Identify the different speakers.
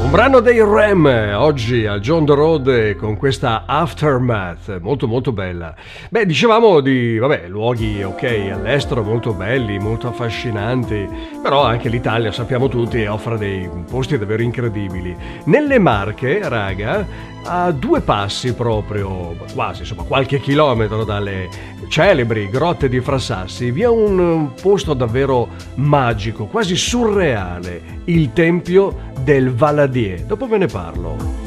Speaker 1: Un brano dei Rem oggi al John the Road con questa Aftermath molto molto bella. Beh, dicevamo di luoghi ok all'estero molto belli, molto affascinanti, però anche l'Italia sappiamo tutti offre dei posti davvero incredibili. Nelle Marche, raga, a due passi proprio, quasi insomma qualche chilometro dalle celebri grotte di Frassassi, vi è un posto davvero magico, quasi surreale, il Tempio del Valadier. Dopo ve ne parlo.